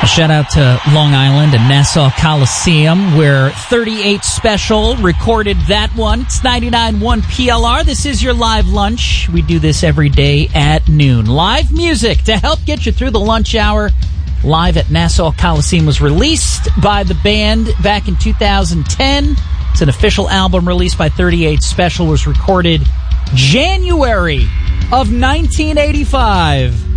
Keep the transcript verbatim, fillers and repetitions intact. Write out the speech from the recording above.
Shout out to Long Island and Nassau Coliseum, where thirty-eight Special recorded that one. It's ninety-nine point one P L R. This is your live lunch. We do this every day at noon. Live music to help get you through the lunch hour. Live at Nassau Coliseum was released by the band back in two thousand ten. It's an official album released by thirty-eight Special. Was recorded January of nineteen eighty-five.